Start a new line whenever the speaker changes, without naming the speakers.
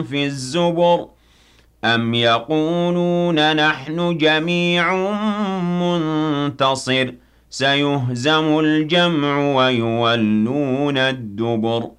في الزبر أم يقولون نحن جميع منتصر سيهزم الجمع ويولون الدبر